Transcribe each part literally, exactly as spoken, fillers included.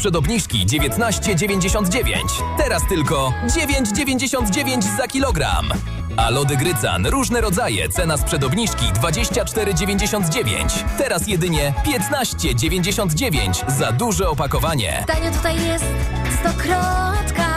przed obniżki dziewiętnaście dziewięćdziesiąt dziewięć. Teraz tylko dziewięć dziewięćdziesiąt dziewięć za kilogram. A lody Grycan, różne rodzaje, cena sprzed obniżki dwadzieścia cztery dziewięćdziesiąt dziewięć. Teraz jedynie piętnaście dziewięćdziesiąt dziewięć za duże opakowanie. Tanio tutaj jest stokrotka.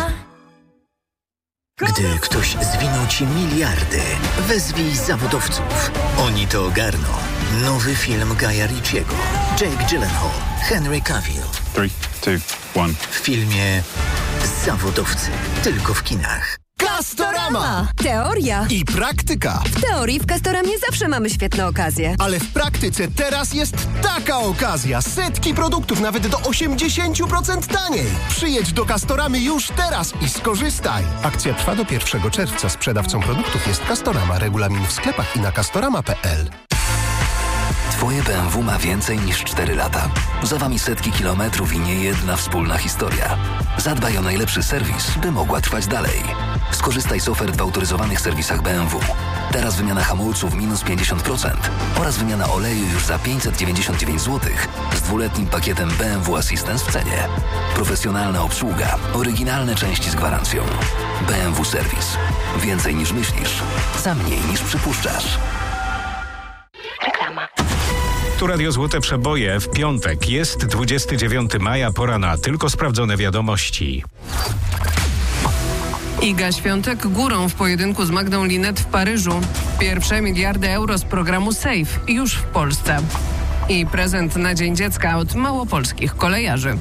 Gdy ktoś zwinął ci miliardy, wezwij zawodowców. Oni to ogarną. Nowy film Guya Ritchiego. Jake Gyllenhaal, Henry Cavill. trzy, dwa, jeden. W filmie Zawodowcy. Tylko w kinach. Castorama! Teoria I praktyka. W teorii w Castoramie zawsze mamy świetne okazje. Ale w praktyce teraz jest taka okazja. Setki produktów nawet do osiemdziesiąt procent taniej. Przyjedź do Castoramy już teraz i skorzystaj. Akcja trwa do pierwszego czerwca. Sprzedawcą produktów jest Castorama. Regulamin w sklepach i na castorama kropka p l. Twoje B M W ma więcej niż cztery lata. Za wami setki kilometrów i niejedna wspólna historia. Zadbaj o najlepszy serwis, by mogła trwać dalej. Skorzystaj z ofert w autoryzowanych serwisach B M W. Teraz wymiana hamulców minus pięćdziesiąt procent oraz wymiana oleju już za pięćset dziewięćdziesiąt dziewięć złotych z dwuletnim pakietem B M W Assistance w cenie. Profesjonalna obsługa, oryginalne części z gwarancją. B M W Serwis. Więcej niż myślisz, za mniej niż przypuszczasz. Reklama. Tu Radio Złote Przeboje w piątek. Jest dwudziestego dziewiątego maja, pora na tylko sprawdzone wiadomości. Iga Świątek górą w pojedynku z Magdą Linette w Paryżu. Pierwsze miliardy euro z programu SAFE już w Polsce. I prezent na Dzień Dziecka od małopolskich kolejarzy.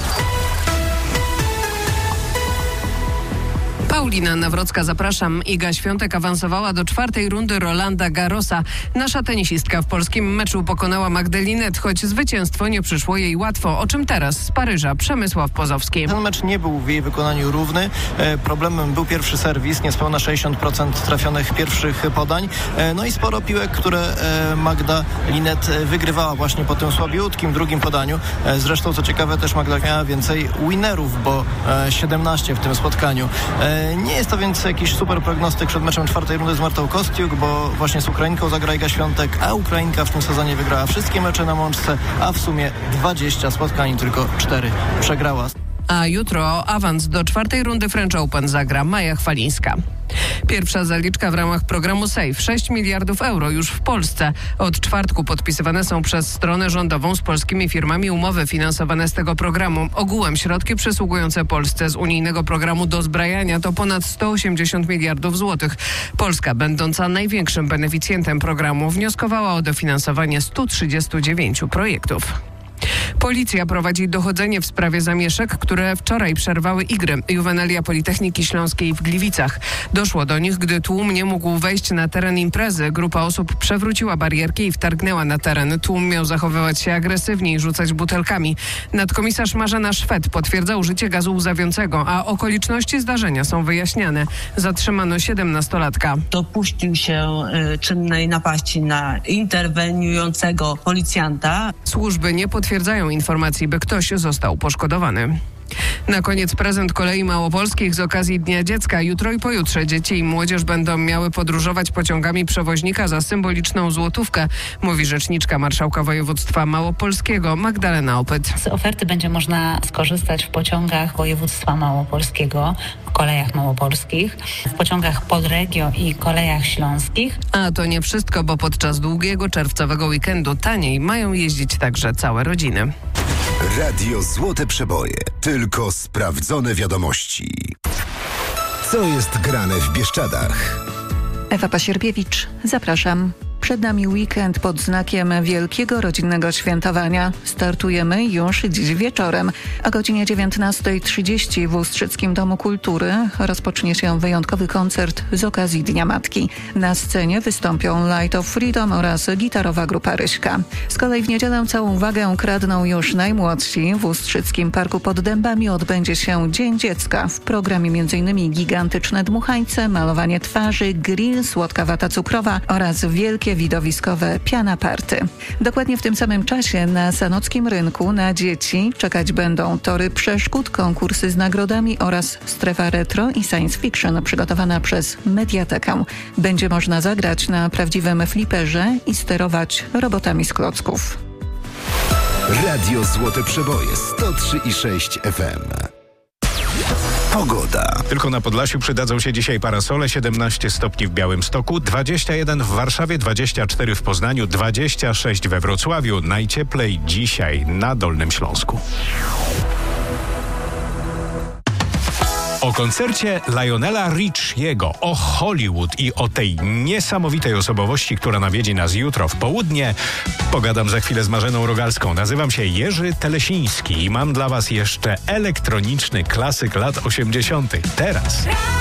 Paulina Nawrocka, zapraszam. Iga Świątek awansowała do czwartej rundy Rolanda Garrosa. Nasza tenisistka w polskim meczu pokonała Magdę Linette, choć zwycięstwo nie przyszło jej łatwo. O czym teraz z Paryża Przemysław Pozowski. Ten mecz nie był w jej wykonaniu równy. E, problemem był pierwszy serwis, niespełna sześćdziesiąt procent trafionych pierwszych podań. E, no i sporo piłek, które e, Magda Linette wygrywała właśnie po tym słabiutkim drugim podaniu. E, zresztą, co ciekawe, też Magda miała więcej winnerów, bo e, siedemnaście w tym spotkaniu. E, Nie jest to więc jakiś super prognostyk przed meczem czwartej rundy z Martą Kostiuk, bo właśnie z Ukrainką zagra Iga Świątek, a Ukrainka w tym sezonie wygrała wszystkie mecze na mączce, a w sumie dwadzieścia spotkań, tylko cztery przegrała. A jutro awans do czwartej rundy French Open zagra Maja Chwalińska. Pierwsza zaliczka w ramach programu SAFE. sześć miliardów euro już w Polsce. Od czwartku podpisywane są przez stronę rządową z polskimi firmami umowy finansowane z tego programu. Ogółem środki przysługujące Polsce z unijnego programu dozbrajania to ponad sto osiemdziesiąt miliardów złotych. Polska, będąca największym beneficjentem programu, wnioskowała o dofinansowanie stu trzydziestu dziewięciu projektów. Policja prowadzi dochodzenie w sprawie zamieszek, które wczoraj przerwały igry Juwenalia Politechniki Śląskiej w Gliwicach. Doszło do nich, gdy tłum nie mógł wejść na teren imprezy. Grupa osób przewróciła barierki i wtargnęła na teren. Tłum miał zachowywać się agresywnie i rzucać butelkami. Nadkomisarz Marzena Szwed potwierdza użycie gazu łzawiącego, a okoliczności zdarzenia są wyjaśniane. Zatrzymano siedemnastolatka. Dopuścił się y, czynnej napaści na interweniującego policjanta. Służby nie potwierdzają informacji, by ktoś został poszkodowany. Na koniec prezent kolei małopolskich z okazji Dnia Dziecka. Jutro i pojutrze dzieci i młodzież będą miały podróżować pociągami przewoźnika za symboliczną złotówkę, mówi rzeczniczka Marszałka Województwa Małopolskiego Magdalena Opyt. Z oferty będzie można skorzystać w pociągach województwa małopolskiego, w kolejach małopolskich, w pociągach Polregio i kolejach śląskich. A to nie wszystko, bo podczas długiego czerwcowego weekendu taniej mają jeździć także całe rodziny. Radio Złote Przeboje. Tylko sprawdzone wiadomości. Co jest grane w Bieszczadach? Ewa Pasierbiewicz, zapraszam. Przed nami weekend pod znakiem wielkiego rodzinnego świętowania. Startujemy już dziś wieczorem. O godzinie dziewiętnasta trzydzieści w Ustrzyckim Domu Kultury rozpocznie się wyjątkowy koncert z okazji Dnia Matki. Na scenie wystąpią Light of Freedom oraz gitarowa grupa Ryśka. Z kolei w niedzielę całą uwagę kradną już najmłodsi. W Ustrzyckim Parku pod Dębami odbędzie się Dzień Dziecka. W programie m.in. gigantyczne dmuchańce, malowanie twarzy, grill, słodka wata cukrowa oraz wielkie widowiskowe piana party. Dokładnie w tym samym czasie na Sanockim Rynku na dzieci czekać będą tory przeszkód, konkursy z nagrodami oraz strefa retro i science fiction przygotowana przez Mediatekę. Będzie można zagrać na prawdziwym fliperze i sterować robotami z klocków. Radio Złote Przeboje sto trzy i sześć F M. Pogoda. Tylko na Podlasiu przydadzą się dzisiaj parasole, siedemnaście stopni w Białymstoku, dwadzieścia jeden w Warszawie, dwadzieścia cztery w Poznaniu, dwadzieścia sześć we Wrocławiu. Najcieplej dzisiaj na Dolnym Śląsku. O koncercie Lionela Richiego, o Hollywood i o tej niesamowitej osobowości, która nawiedzi nas jutro w południe, pogadam za chwilę z Marzeną Rogalską. Nazywam się Jerzy Telesiński i mam dla Was jeszcze elektroniczny klasyk lat osiemdziesiątych. Teraz.